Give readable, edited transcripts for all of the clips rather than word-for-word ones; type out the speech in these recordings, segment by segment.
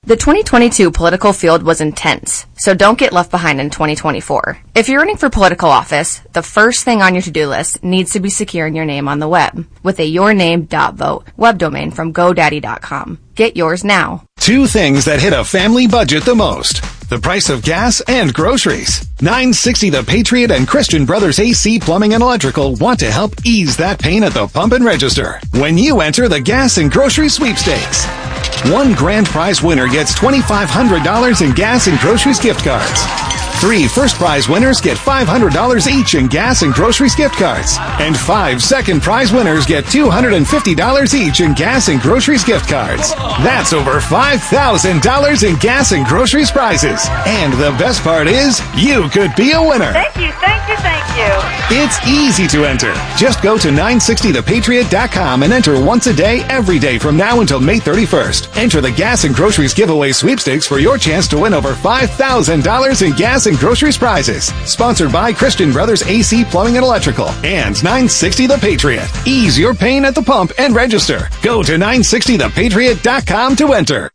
The 2022 political field was intense, so don't get left behind in 2024. If you're running for political office, the first thing on your to-do list needs to be securing your name on the web with a yourname.vote web domain from GoDaddy.com. Get yours now. Two things that hit a family budget the most: the price of gas and groceries. 960 The Patriot and Christian Brothers AC Plumbing and Electrical want to help ease that pain at the pump and register when you enter the gas and grocery sweepstakes. One grand prize winner gets $2,500 in gas and groceries gift cards. 3 first prize winners get $500 each in gas and groceries gift cards. And 5 second prize winners get $250 each in gas and groceries gift cards. That's over $5,000 in gas and groceries prizes. And the best part is, you could be a winner. Thank you, thank you, thank you. It's easy to enter. Just go to 960thepatriot.com and enter once a day, every day from now until May 31st. Enter the gas and groceries giveaway sweepstakes for your chance to win over $5,000 in gas and groceries prizes. Sponsored by Christian Brothers AC Plumbing and Electrical and 960 The Patriot. Ease your pain at the pump and register. Go to 960thepatriot.com to enter.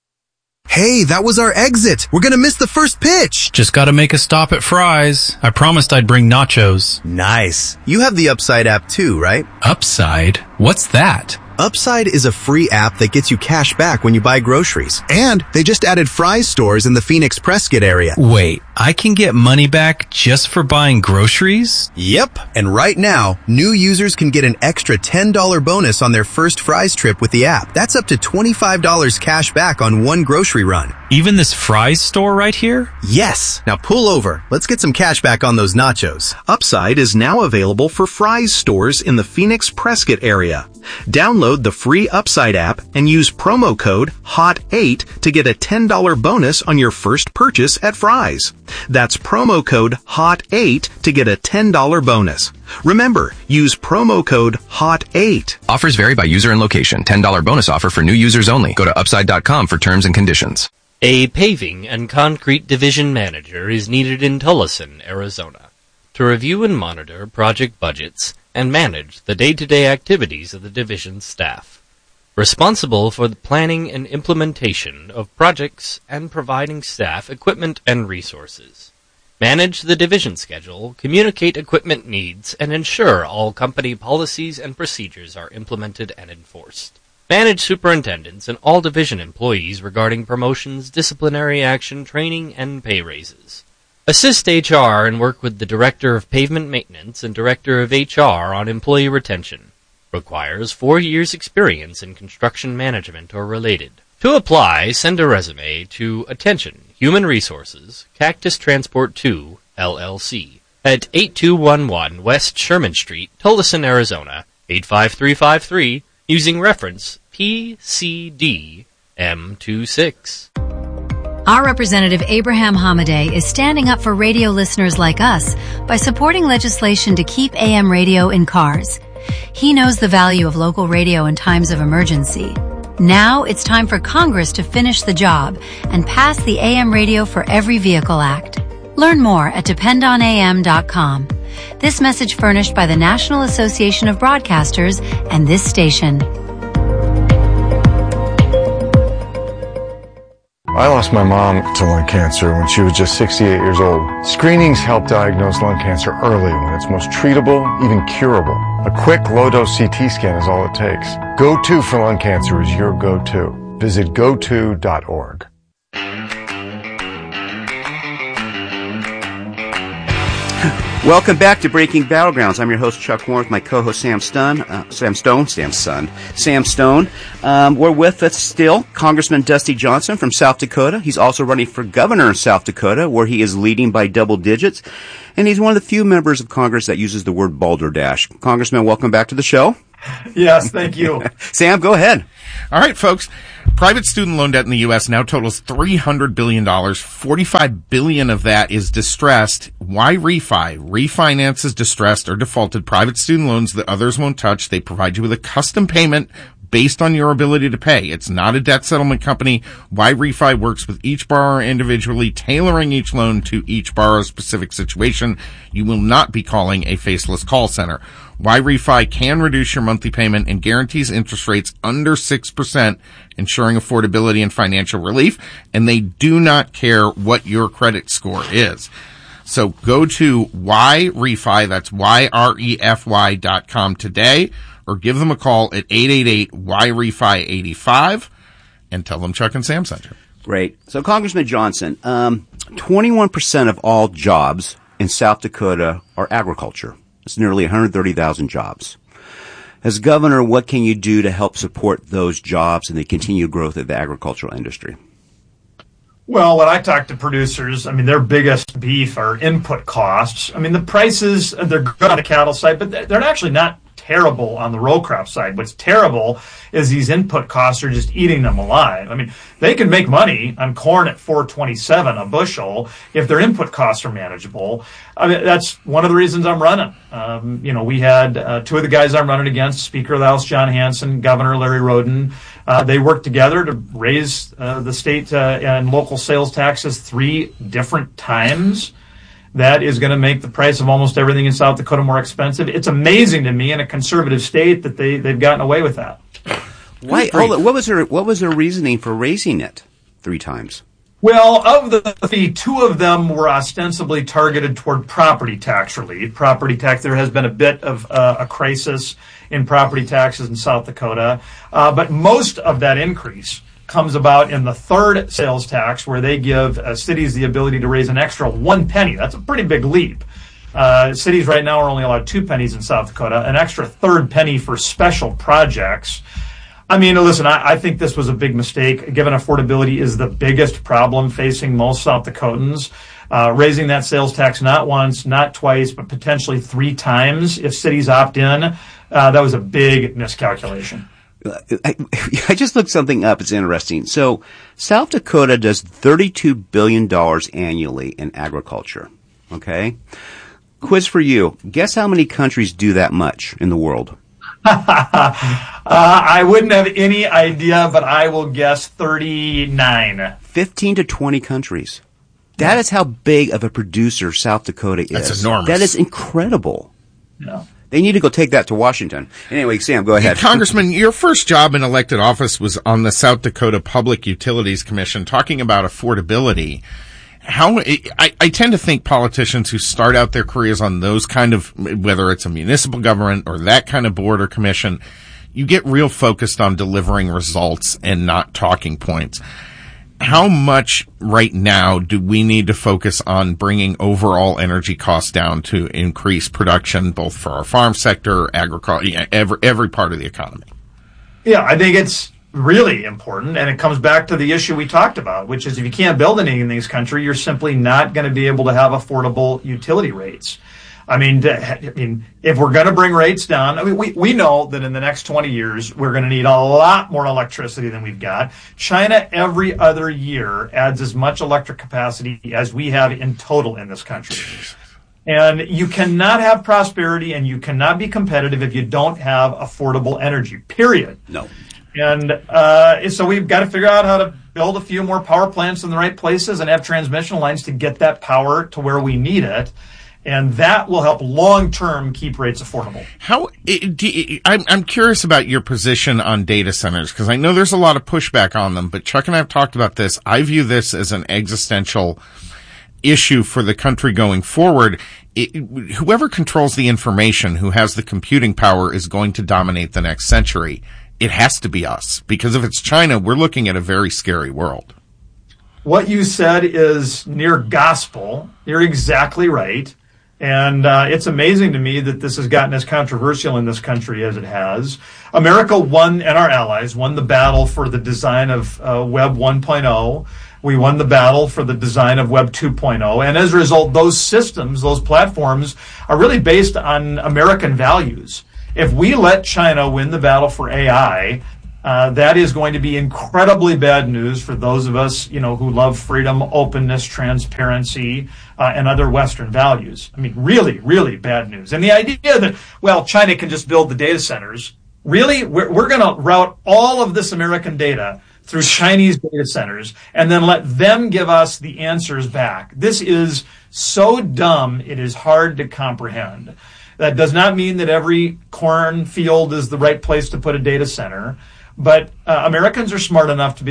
Hey, that was our exit. We're gonna miss the first pitch. Just gotta make a stop at Fry's. I promised I'd bring nachos. Nice. You have the Upside app too, right? Upside? What's that? Upside is a free app that gets you cash back when you buy groceries. And they just added Fry's stores in the Phoenix Prescott area. Wait, I can get money back just for buying groceries? Yep. And right now, new users can get an extra $10 bonus on their first Fry's trip with the app. That's up to $25 cash back on one grocery run. Even this Fry's store right here? Yes. Now pull over. Let's get some cash back on those nachos. Upside is now available for Fry's stores in the Phoenix Prescott area. Download the free Upside app and use promo code HOT8 to get a $10 bonus on your first purchase at Fry's. That's promo code HOT8 to get a $10 bonus. Remember, use promo code HOT8. Offers vary by user and location. $10 bonus offer for new users only. Go to upside.com for terms and conditions. A paving and concrete division manager is needed in Tucson, Arizona, to review and monitor project budgets and manage the day-to-day activities of the division's staff. Responsible for the planning and implementation of projects and providing staff equipment and resources. Manage the division schedule, communicate equipment needs, and ensure all company policies and procedures are implemented and enforced. Manage superintendents and all division employees regarding promotions, disciplinary action, training, and pay raises. Assist HR and work with the Director of Pavement Maintenance and Director of HR on employee retention. Requires 4 years' experience in construction management or related. To apply, send a resume to Attention, Human Resources, Cactus Transport 2, LLC, at 8211 West Sherman Street, Tucson, Arizona, 85353, using reference PCD-M26. Our representative Abraham Hamadeh is standing up for radio listeners like us by supporting legislation to keep AM radio in cars. He knows the value of local radio in times of emergency. Now it's time for Congress to finish the job and pass the AM Radio for Every Vehicle Act. Learn more at dependonam.com. This message furnished by the National Association of Broadcasters and this station. I lost my mom to lung cancer when she was just 68 years old. Screenings help diagnose lung cancer early when it's most treatable, even curable. A quick low-dose CT scan is all it takes. Go-To for lung cancer is your go-to. Visit goto.org. Welcome back to Breaking Battlegrounds. I'm your host, Chuck Warren, with my co-host, Sam Stone. We're with us still, Congressman Dusty Johnson from South Dakota. He's also running for governor in South Dakota, where he is leading by double digits. And he's one of the few members of Congress that uses the word balderdash. Congressman, welcome back to the show. Yes, thank you. Sam, go ahead. All right, folks. Private student loan debt in the U.S. now totals $300 billion. $45 billion of that is distressed. Why refi? Refinances distressed or defaulted private student loans that others won't touch. They provide you with a custom payment based on your ability to pay. It's not a debt settlement company. YRefi works with each borrower individually, tailoring each loan to each borrower's specific situation. You will not be calling a faceless call center. YRefi can reduce your monthly payment and guarantees interest rates under 6%, ensuring affordability and financial relief, and they do not care what your credit score is. So go to YRefi, that's YREFY.com today, or give them a call at 888-YRefi-85 and tell them Chuck and Sam sent you. Great. So Congressman Johnson, 21% of all jobs in South Dakota are agriculture. It's nearly 130,000 jobs. As governor, what can you do to help support those jobs and the continued growth of the agricultural industry? Well, when I talk to producers, I mean, their biggest beef are input costs. I mean, the prices, they're good on the cattle side, but they're actually not terrible on the row crop side. What's terrible is these input costs are just eating them alive. I mean, they can make money on corn at $4.27 a bushel if their input costs are manageable. I mean, that's one of the reasons I'm running. We had two of the guys I'm running against, Speaker of the House John Hanson, Governor Larry Roden. They worked together to raise the state and local sales taxes 3 different times. That is going to make the price of almost everything in South Dakota more expensive. It's amazing to me in a conservative state that they've gotten away with that. Why? What was their reasoning for raising it 3 times? Well, of the 3, 2 of them were ostensibly targeted toward property tax relief. Property tax, there has been a bit of a crisis in property taxes in South Dakota, but most of that increase comes about in the 3rd sales tax, where they give cities the ability to raise an extra 1 penny. That's a pretty big leap. Cities right now are only allowed 2 pennies in South Dakota, an extra 3rd penny for special projects. I mean, listen, I think this was a big mistake, given affordability is the biggest problem facing most South Dakotans. Raising that sales tax not once, not twice, but potentially 3 times if cities opt in, that was a big miscalculation. I just looked something up. It's interesting. So South Dakota does $32 billion annually in agriculture. Okay? Quiz for you. Guess how many countries do that much in the world? I wouldn't have any idea, but I will guess 39. 15 to 20 countries. That is how big of a producer South Dakota is. That's enormous. That is incredible. Yeah. They need to go take that to Washington. Anyway, Sam, go ahead. Congressman, your first job in elected office was on the South Dakota Public Utilities Commission, talking about affordability. I tend to think politicians who start out their careers on those kind of, whether it's a municipal government or that kind of board or commission, you get real focused on delivering results and not talking points. How much right now do we need to focus on bringing overall energy costs down to increase production, both for our farm sector, agriculture, every part of the economy? Yeah, I think it's really important, and it comes back to the issue we talked about, which is if you can't build anything in this country, you're simply not going to be able to have affordable utility rates. I mean, if we're going to bring rates down, we know that in the next 20 years, we're going to need a lot more electricity than we've got. China every other year adds as much electric capacity as we have in total in this country. And you cannot have prosperity and you cannot be competitive if you don't have affordable energy, period. No. And so we've got to figure out how to build a few more power plants in the right places and have transmission lines to get that power to where we need it. And that will help long-term keep rates affordable. I'm curious about your position on data centers, because I know there's a lot of pushback on them, but Chuck and I have talked about this. I view this as an existential issue for the country going forward. Whoever controls the information, who has the computing power, is going to dominate the next century. It has to be us, because if it's China, we're looking at a very scary world. What you said is near gospel. You're exactly right. And it's amazing to me that this has gotten as controversial in this country as it has. America won, and our allies won the battle for the design of Web 1.0. We won the battle for the design of Web 2.0. And as a result, those systems, those platforms, are really based on American values. If we let China win the battle for AI, that is going to be incredibly bad news for those of us, who love freedom, openness, transparency, and other Western values. I mean, really, really bad news. And the idea that, China can just build the data centers Really? We're going to route all of this American data through Chinese data centers and then let them give us the answers back. This is so dumb, it is hard to comprehend. That does not mean that every cornfield is the right place to put a data center, but Americans are smart enough to be